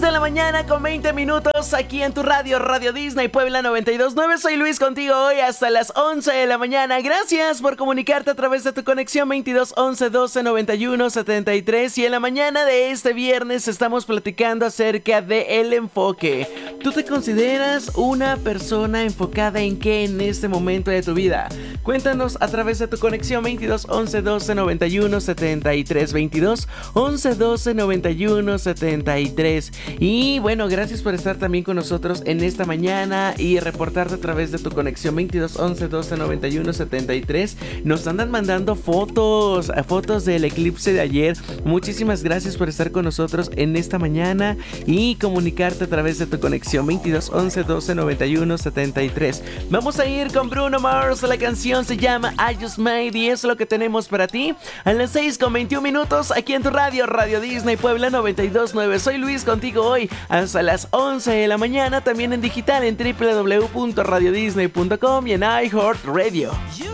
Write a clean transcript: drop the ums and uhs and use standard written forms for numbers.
De la mañana con 20 minutos aquí en tu radio, Radio Disney Puebla 92.9. Soy Luis contigo hoy hasta las 11 de la mañana. Gracias por comunicarte a través de tu conexión 22 11 12 91 73. Y en la mañana de este viernes estamos platicando acerca de el enfoque. ¿Tú te consideras una persona enfocada en qué en este momento de tu vida? Cuéntanos a través de tu conexión 22 11 12 91 73. 22 11 12 91 73. Y bueno, gracias por estar también con nosotros en esta mañana y reportarte a través de tu conexión 22 11 12 91 73. Nos andan mandando fotos del eclipse de ayer. Muchísimas gracias por estar con nosotros en esta mañana y comunicarte a través de tu conexión 22 11 12 91 73. Vamos a ir con Bruno Mars. La canción se llama I Just Made y es lo que tenemos para ti a las 6 con 21 minutos aquí en tu radio, Radio Disney Puebla 92.9. Soy Luis contigo hoy hasta las 11 de la mañana, también en digital en www.radiodisney.com y en iHeartRadio.